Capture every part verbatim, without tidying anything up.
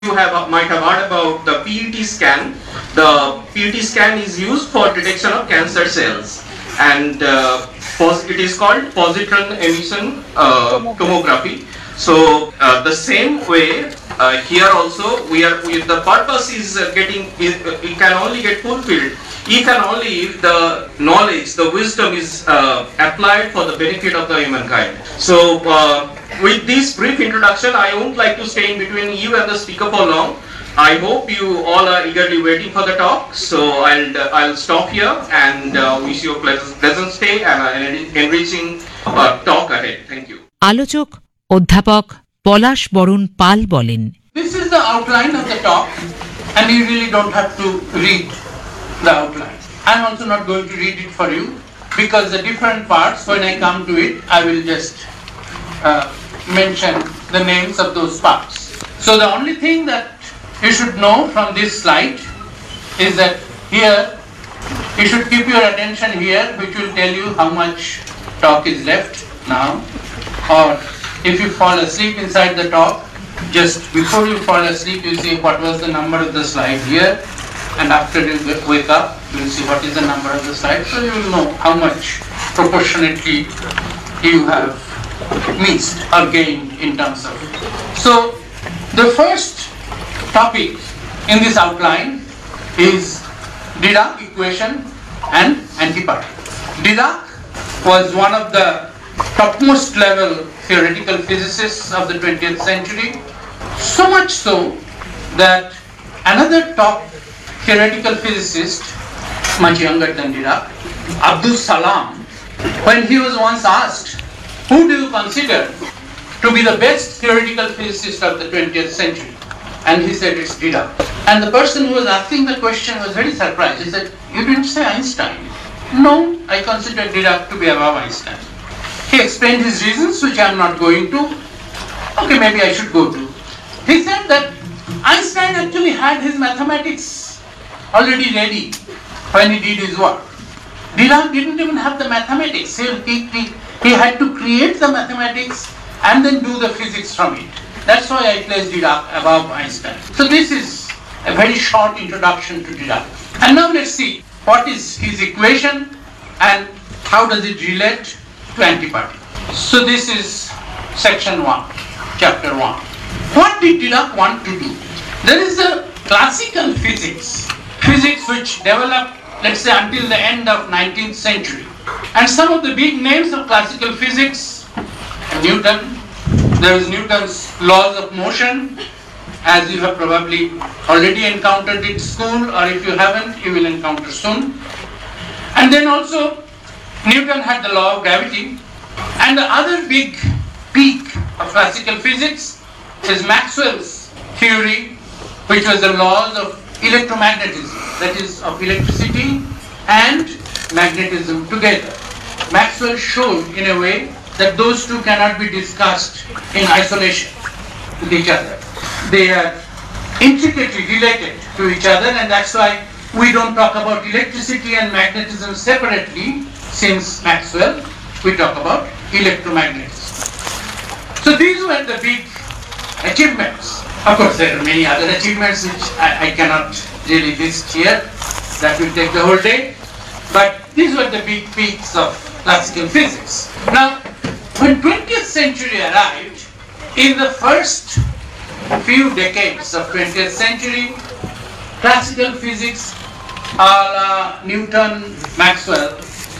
You have might have heard about the P E T scan. The P E T scan is used for detection of cancer cells, and uh, it is called positron emission uh, tomography. So uh, the same way uh, here also we are. We, the purpose is uh, getting. It, it can only get fulfilled. It can only if the knowledge, the wisdom is uh, applied for the benefit of the humankind. So. Uh, With this brief introduction, I won't like to stay in between you and the speaker for long. I hope you all are eagerly waiting for the talk. So I'll uh, I'll stop here and uh, wish you a pleasant, pleasant stay and an enriching uh, talk ahead. Thank you. আলোচক অধ্যাপক পলাশ বরণ পাল বলেন, This is the outline of the talk, and you really don't have to read the outline. I'm also not going to read it for you because the different parts, when I come to it, I will just uh, mention the names of those parts. So the only thing that you should know from this slide is that here you should keep your attention here, which will tell you how much talk is left now, or if you fall asleep inside the talk, just before you fall asleep you see what was the number of the slide here, and after you wake up you will see what is the number of the slide, so you will know how much proportionately you have missed or gained in terms of it. So the first topic in this outline is Dirac equation and antiparticle. Dirac was one of the topmost level theoretical physicists of the twentieth century, so much so that another top theoretical physicist, much younger than Dirac, Abdus Salam, when he was once asked, who do you consider to be the best theoretical physicist of the twentieth century? And he said it's Dirac. And the person who was asking the question was very surprised. He said, you didn't say Einstein. No, I consider Dirac to be above Einstein. He explained his reasons, which I am not going to. Okay, maybe I should go to. He said that Einstein actually had his mathematics already ready when he did his work. Dirac didn't even have the mathematics. He, he, he, he had to create the mathematics and then do the physics from it. That's why I placed Dirac above Einstein. So this is a very short introduction to Dirac. And now let's see what is his equation and how does it relate to antiparticle. So this is section one, chapter one. What did Dirac want to do? There is a classical physics, physics which developed, let's say, until the end of nineteenth century. And some of the big names of classical physics, Newton, there is Newton's laws of motion, as you have probably already encountered in school, or if you haven't, you will encounter soon. And then also, Newton had the law of gravity. And the other big peak of classical physics is Maxwell's theory, which was the laws of electromagnetism, that is, of electricity and magnetism together. Maxwell showed in a way that those two cannot be discussed in isolation with each other. They are intricately related to each other, and that's why we don't talk about electricity and magnetism separately. Since Maxwell, we talk about electromagnetism. So these were the big achievements. Of course, there are many other achievements which I, I cannot really list here. That will take the whole day. But these were the big peaks of classical physics. Now, when twentieth century arrived, in the first few decades of twentieth century, classical physics, a la Newton, Maxwell,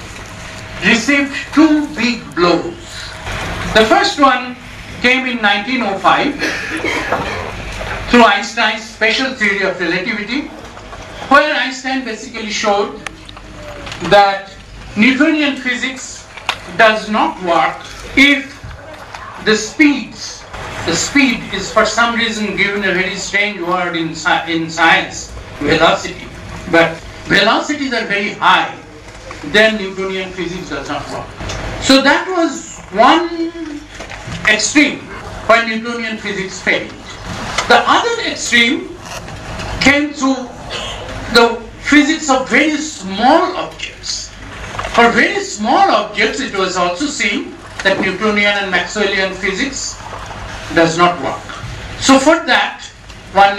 received two big blows. The first one came in nineteen oh five through Einstein's special theory of relativity, where Einstein basically showed that Newtonian physics does not work if the speeds, the speed is for some reason given a very strange word in, in science, velocity, but velocities are very high, then Newtonian physics does not work. So that was one extreme when Newtonian physics failed. The other extreme came through the physics of very small objects. For very small objects, it was also seen that Newtonian and Maxwellian physics does not work. So for that, one